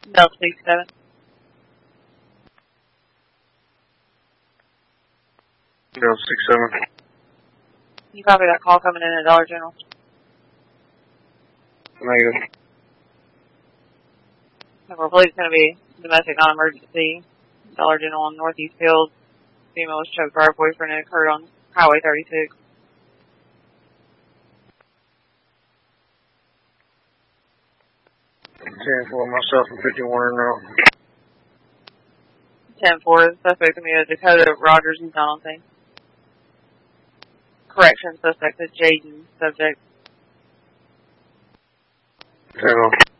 Delta 67. Delta 67. You copy that call coming in at Dollar General? Negative. I believe it's going to be domestic non-emergency. Dollar General on Northeast Field. Female was choked by her boyfriend and it occurred on Highway 36. 10-4, myself and 51 now. 10-4, the suspect can be a Dakota Rogers, he's not on scene. Correction, suspect is Jaden, subject. 10-0.